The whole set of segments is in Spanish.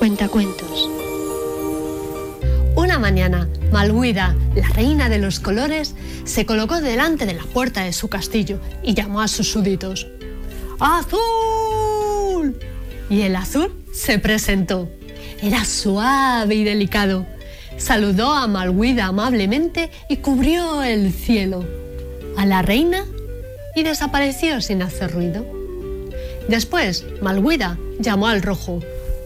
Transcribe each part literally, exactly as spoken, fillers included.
cuentacuentos. Una mañana, Malwida, la reina de los colores, se colocó delante de la puerta de su castillo y llamó a sus súbditos. ¡Azul! Y el azul se presentó. Era suave y delicado. Saludó a Malwida amablemente y cubrió el cielo, a la reina, y desapareció sin hacer ruido. Después, Malwida llamó al rojo.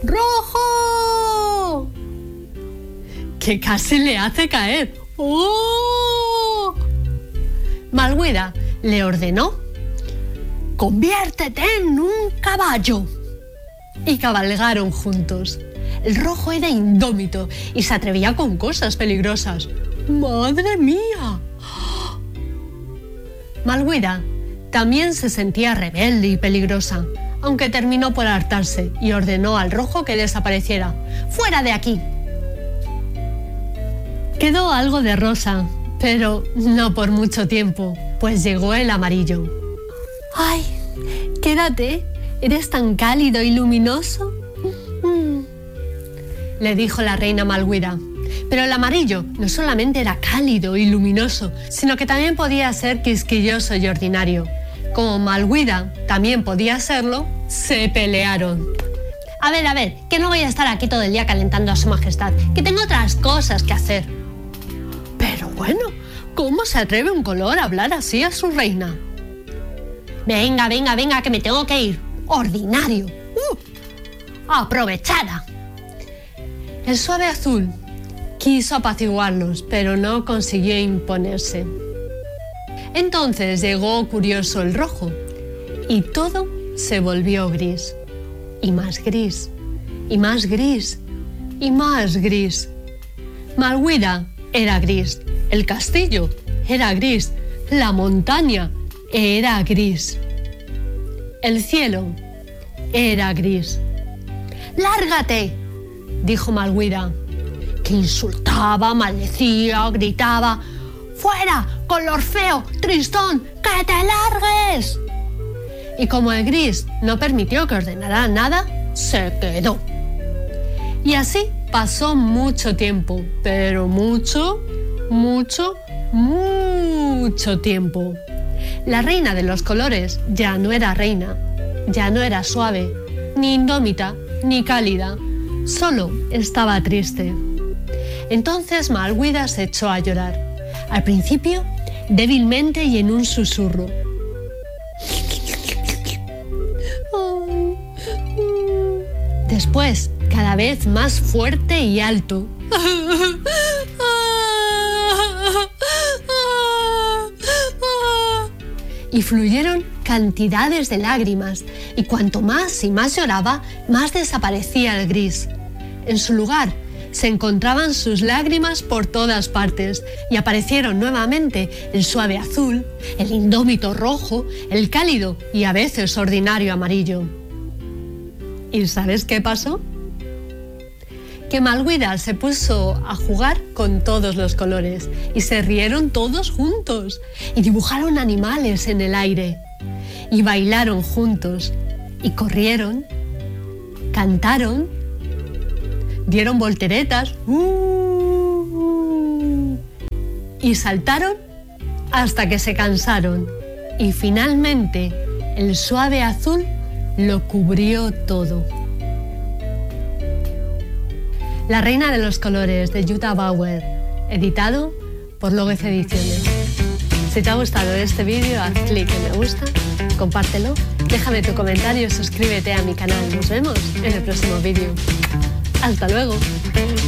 ¡Rojo! Que casi le hace caer. ¡Oh! Malwida le ordenó: ¡conviértete en un caballo! Y cabalgaron juntos. El rojo era indómito y se atrevía con cosas peligrosas. ¡Madre mía! Malwida también se sentía rebelde y peligrosa, aunque terminó por hartarse y ordenó al rojo que desapareciera. ¡Fuera de aquí! Quedó algo de rosa, pero no por mucho tiempo, pues llegó el amarillo. ¡Ay! ¡Quédate! ¿Eres tan cálido y luminoso? Mm. Le dijo la reina Malwida. Pero el amarillo no solamente era cálido y luminoso, sino que también podía ser quisquilloso y ordinario. Como Malwida también podía serlo, se pelearon. A ver, a ver, que no voy a estar aquí todo el día calentando a su majestad, que tengo otras cosas que hacer. Pero bueno, ¿cómo se atreve un color a hablar así a su reina? Venga, venga, venga, que me tengo que ir. Ordinario. Uh, aprovechada. El suave azul quiso apaciguarlos, pero no consiguió imponerse. Entonces llegó curioso el rojo, y todo se volvió gris, y más gris, y más gris, y más gris. Malwida era gris, el castillo era gris, la montaña era gris, el cielo era gris. ¡Lárgate!, dijo Malwida, que insultaba, maldecía, gritaba. ¡Fuera, color feo, tristón, que te largues! Y como el gris no permitió que ordenara nada, se quedó. Y así pasó mucho tiempo, pero mucho, mucho, mucho tiempo. La reina de los colores ya no era reina, ya no era suave, ni indómita, ni cálida, solo estaba triste. Entonces Malwida se echó a llorar. Al principio, débilmente y en un susurro. Después, cada vez más fuerte y alto. Y fluyeron cantidades de lágrimas, y cuanto más y más lloraba, más desaparecía el gris. En su lugar, se encontraban sus lágrimas por todas partes y aparecieron nuevamente el suave azul, el indómito rojo, el cálido y a veces ordinario amarillo. ¿Y sabes qué pasó? Que Malwida se puso a jugar con todos los colores y se rieron todos juntos y dibujaron animales en el aire y bailaron juntos y corrieron, cantaron, dieron volteretas uh, uh, y saltaron hasta que se cansaron y finalmente el suave azul lo cubrió todo. La reina de los colores, de Jutta Bauer, editado por Logos Ediciones. Si te ha gustado este vídeo, haz clic en me gusta, compártelo, déjame tu comentario y suscríbete a mi canal. Nos vemos en el próximo vídeo. ¡Hasta luego!